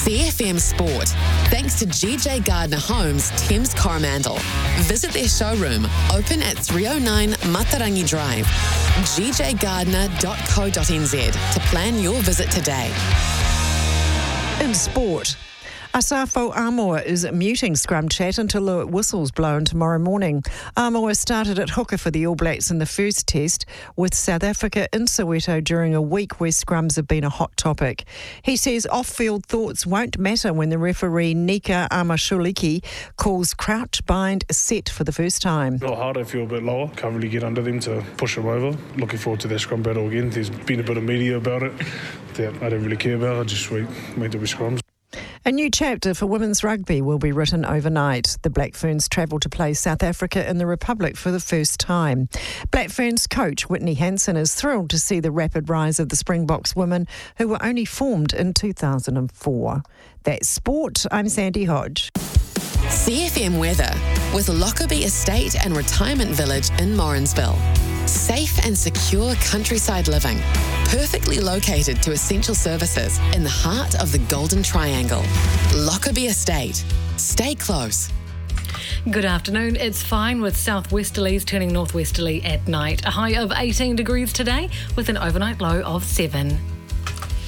CFM Sport, thanks to GJ Gardner Homes, Thames Coromandel. Visit their showroom, open at 309 Matarangi Drive, gjgardner.co.nz to plan your visit today. In sport, Asafo Amoa is muting scrum chat until the whistle's blown tomorrow morning. Amoa started at hooker for the All Blacks in the first test with South Africa in Soweto during a week where scrums have been a hot topic. He says off-field thoughts won't matter when the referee Nika Amashuliki calls crouch bind set for the first time. A little harder, I feel a bit lower. Can't really get under them to push them over. Looking forward to their scrum battle again. There's been a bit of media about it that I don't really care about. I just wait till we scrums. A new chapter for women's rugby will be written overnight. The Black Ferns travel to play South Africa in the Republic for the first time. Black Ferns coach Whitney Hansen is thrilled to see the rapid rise of the Springboks women who were only formed in 2004. That's sport. I'm Sandy Hodge. CFM weather with Lockerbie Estate and Retirement Village in Morrinsville. Safe and secure countryside living, perfectly located to essential services in the heart of the Golden Triangle. Lockerbie Estate. Stay close. Good afternoon. It's fine with southwesterlies turning northwesterly at night. A high of 18 degrees today with an overnight low of 7.